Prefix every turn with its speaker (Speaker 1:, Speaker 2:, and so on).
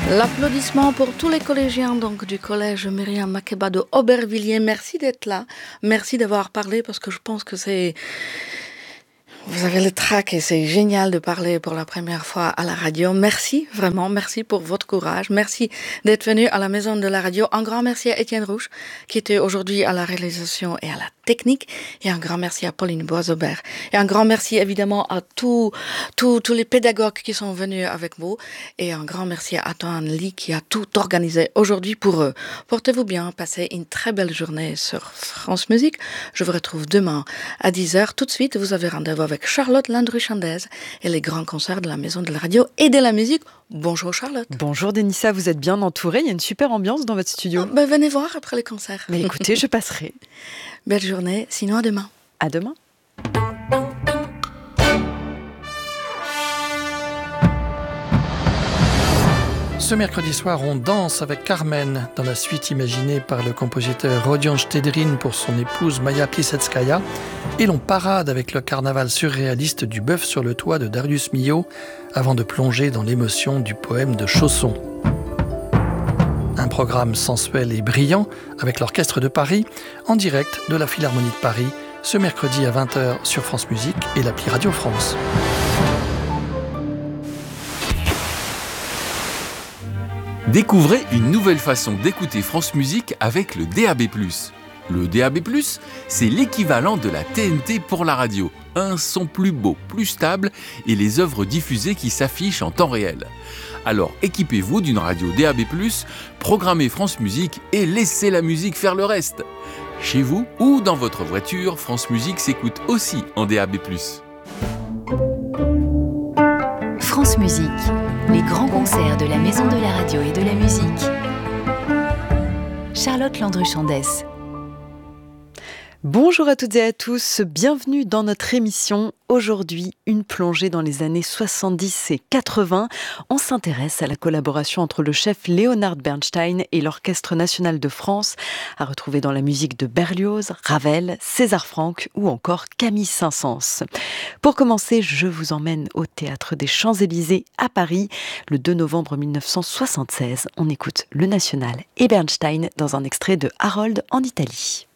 Speaker 1: L'applaudissement pour tous les collégiens donc, du collège Myriam Makeba de Aubervilliers. Merci d'être là. Merci d'avoir parlé parce que je pense que c'est... Vous avez le trac et c'est génial de parler pour la première fois à la radio. Merci, vraiment, merci pour votre courage. Merci d'être venu à la maison de la radio. Un grand merci à Étienne Rouge qui était aujourd'hui à la réalisation et à la technique. Et un grand merci à Pauline Boisaubert. Et un grand merci évidemment à tous les pédagogues qui sont venus avec vous. Et un grand merci à Antoine Lee qui a tout organisé aujourd'hui pour eux. Portez-vous bien, passez une très belle journée sur France Musique. Je vous retrouve demain à 10h. Tout de suite, vous avez rendez-vous avec Charlotte Landry-Chandez et les grands concerts de la Maison de la Radio et de la Musique. Bonjour Charlotte.
Speaker 2: Bonjour Denissa, vous êtes bien entourée, il y a une super ambiance dans votre studio.
Speaker 1: Venez voir après les concerts.
Speaker 2: Mais écoutez, je passerai.
Speaker 1: Belle journée, sinon à demain.
Speaker 2: À demain.
Speaker 3: Ce mercredi soir, on danse avec Carmen dans la suite imaginée par le compositeur Rodion Stedrin pour son épouse Maya Plisetskaya et l'on parade avec le carnaval surréaliste du bœuf sur le toit de Darius Milhaud avant de plonger dans l'émotion du poème de Chausson. Un programme sensuel et brillant avec l'Orchestre de Paris en direct de la Philharmonie de Paris ce mercredi à 20h sur France Musique et l'appli Radio France.
Speaker 4: Découvrez une nouvelle façon d'écouter France Musique avec le DAB+. Le DAB+, c'est l'équivalent de la TNT pour la radio. Un son plus beau, plus stable et les œuvres diffusées qui s'affichent en temps réel. Alors équipez-vous d'une radio DAB+, programmez France Musique et laissez la musique faire le reste. Chez vous ou dans votre voiture, France Musique s'écoute aussi en DAB+.
Speaker 5: France Musique, les grands concerts de la Maison de la Radio et de la Musique. Charlotte Landry-Chandez.
Speaker 2: Bonjour à toutes et à tous, bienvenue dans notre émission. Aujourd'hui, une plongée dans les années 70 et 80. On s'intéresse à la collaboration entre le chef Leonard Bernstein et l'Orchestre national de France, à retrouver dans la musique de Berlioz, Ravel, César Franck ou encore Camille Saint-Saëns. Pour commencer, je vous emmène au Théâtre des Champs-Élysées à Paris. Le 2 novembre 1976, on écoute le National et Bernstein dans un extrait de Harold en Italie.